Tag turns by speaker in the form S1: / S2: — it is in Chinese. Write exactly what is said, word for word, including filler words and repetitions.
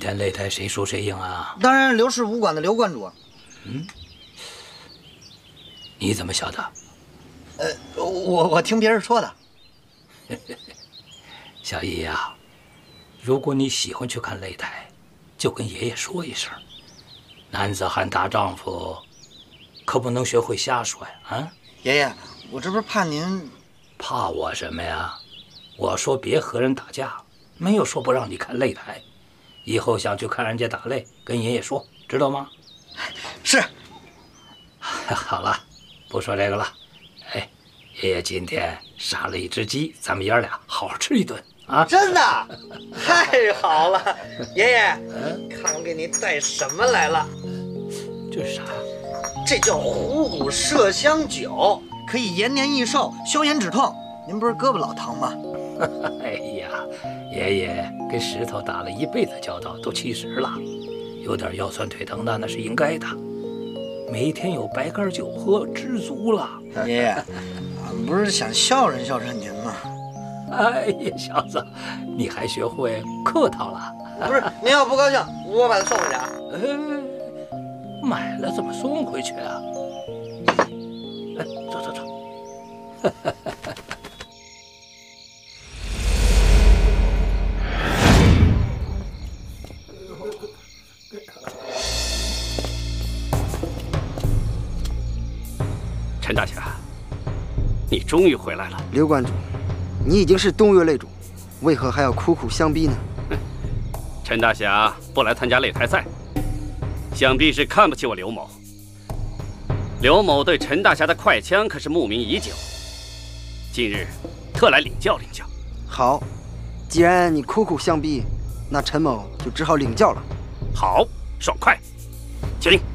S1: 天擂台谁输谁赢啊？
S2: 当然刘氏武馆的刘馆主。
S1: 嗯，你怎么晓得？
S2: 呃，我我听别人说的。
S1: 小姨呀，如果你喜欢去看擂台，就跟爷爷说一声。男子汉大丈夫，可不能学会瞎说呀！啊，
S2: 爷爷，我这不是怕您。
S1: 怕我什么呀？我说别和人打架，没有说不让你看擂台。以后想去看人家打擂，跟爷爷说，知道吗？
S2: 是。
S1: 好了，不说这个了。哎，爷爷今天杀了一只鸡，咱们爷俩好好吃一顿啊！
S2: 真的，太好了，爷爷，嗯、看我给您带什么来了？
S1: 这是啥呀？
S2: 这叫虎骨麝香酒，可以延年益寿、消炎止痛。您不是胳膊老疼吗？
S1: 哎呀，爷爷跟石头打了一辈子交道，都七十了，有点腰酸腿疼的那是应该的。每天有白干酒喝，知足了。
S2: 爷爷，俺不是想孝顺孝顺您吗？
S1: 哎呀，小子，你还学会客套了。
S2: 不是，您要不高兴，我把它送回去啊。
S1: 呃，买了怎么送回去啊？哎，走走走。
S3: 陈大侠，你终于回来了。
S4: 刘馆主，你已经是东岳擂主，为何还要苦苦相逼呢？
S3: 陈大侠不来参加擂台赛，想必是看不起我刘某。刘某对陈大侠的快枪可是慕名已久，今日特来领教领教。
S4: 好，既然你苦苦相逼，那陈某就只好领教了。
S3: 好，爽快，请令。